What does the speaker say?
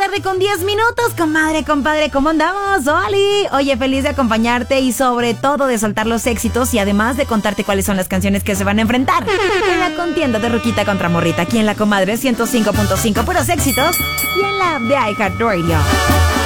tarde con 10 minutos, comadre, compadre, ¿cómo andamos? ¡Oli! Oye, feliz de acompañarte y sobre todo de soltar los éxitos y además de contarte cuáles son las canciones que se van a enfrentar en la contienda de Ruquita contra Morrita, aquí en la comadre 105.5, puros éxitos y en la app de iHeartRadio.